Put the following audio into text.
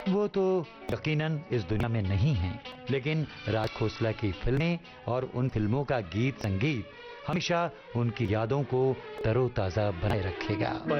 वो तो यकीनन इस दुनिया में नहीं हैं, लेकिन राज खोसला की फिल्में और उन फिल्मों का गीत संगीत हमेशा उनकी यादों को तरोताजा बनाए रखेगा।